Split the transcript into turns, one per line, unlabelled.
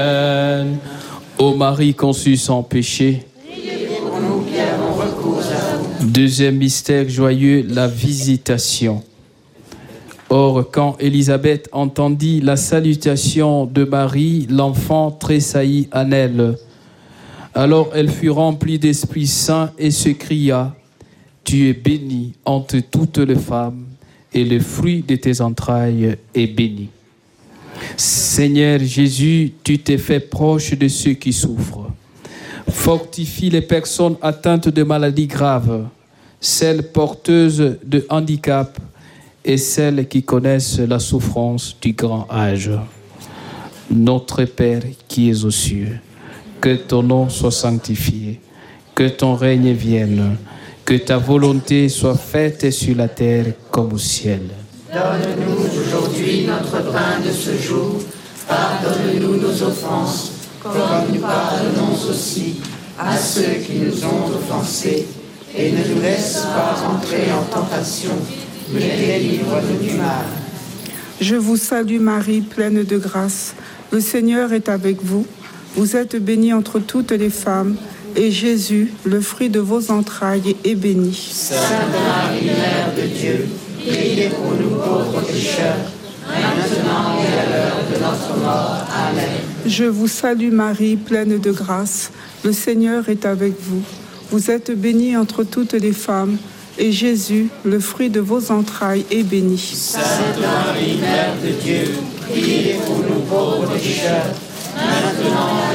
Ô Marie conçue sans péché,
Pour nous qui avons recours à vous.
deuxième mystère joyeux, la visitation. Or, quand Élisabeth entendit la salutation de Marie, l'enfant tressaillit en elle. Alors elle fut remplie d'Esprit Saint et s'écria: Tu es bénie entre toutes les femmes, et le fruit de tes entrailles est béni. Seigneur Jésus, tu t'es fait proche de ceux qui souffrent. Fortifie les personnes atteintes de maladies graves, celles porteuses de handicap et celles qui connaissent la souffrance du grand âge. Notre Père qui es aux cieux, que ton nom soit sanctifié, que ton règne vienne, que ta volonté soit faite sur la terre comme au ciel.
Donne-nous aujourd'hui notre pain de ce jour. Pardonne-nous nos offenses, comme nous pardonnons aussi à ceux qui nous ont offensés. Et ne nous laisse pas entrer en tentation, mais délivre-nous du mal.
Je vous salue Marie, pleine de grâce. Le Seigneur est avec vous. Vous êtes bénie entre toutes les femmes, et Jésus, le fruit de vos entrailles, est béni.
Sainte Marie, Mère de Dieu, priez pour nous pauvres pécheurs, maintenant et à l'heure de notre mort. Amen.
Je vous salue Marie, pleine de grâce. Le Seigneur est avec vous. Vous êtes bénie entre toutes les femmes, et Jésus, le fruit de vos entrailles, est béni.
Sainte Marie, Mère de Dieu, priez pour nous pauvres pécheurs, maintenant